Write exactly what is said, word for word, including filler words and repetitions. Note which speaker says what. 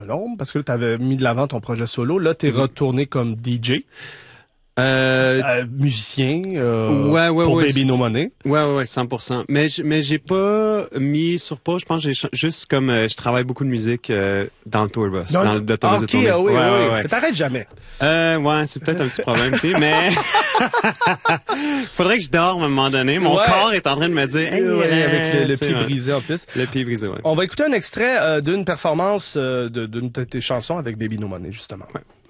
Speaker 1: Non, parce que là, t'avais mis de l'avant ton projet solo. Là, t'es
Speaker 2: Mhm.
Speaker 1: retourné comme D J,
Speaker 2: Euh,
Speaker 1: euh, musicien, euh,
Speaker 2: ouais, ouais,
Speaker 1: pour
Speaker 2: ouais.
Speaker 1: Baby No Money.
Speaker 2: Ouais, ouais, ouais, cent pour cent. Mais j- mais j'ai pas mis sur pause. Je pense que j'ai ch- juste comme euh, je travaille beaucoup de musique euh, dans le tour bus,
Speaker 1: Non,
Speaker 2: dans
Speaker 1: non.
Speaker 2: l'autobus de
Speaker 1: Ok,
Speaker 2: tournée.
Speaker 1: ah oui,
Speaker 2: ouais,
Speaker 1: oui,
Speaker 2: ouais,
Speaker 1: oui.
Speaker 2: ouais.
Speaker 1: Mais t'arrêtes jamais.
Speaker 2: Euh, ouais, c'est peut-être un petit problème aussi, mais faudrait que je dorme à un moment donné. Mon
Speaker 1: Ouais.
Speaker 2: corps est en train de me dire, hey,
Speaker 1: Ouais,
Speaker 2: euh,
Speaker 1: avec le, le
Speaker 2: tu sais,
Speaker 1: pied
Speaker 2: ouais.
Speaker 1: brisé en plus.
Speaker 2: Le pied brisé, ouais.
Speaker 1: On va écouter un extrait euh, d'une performance euh, de- d'une de tes chansons avec Baby No Money, justement.
Speaker 2: Ouais.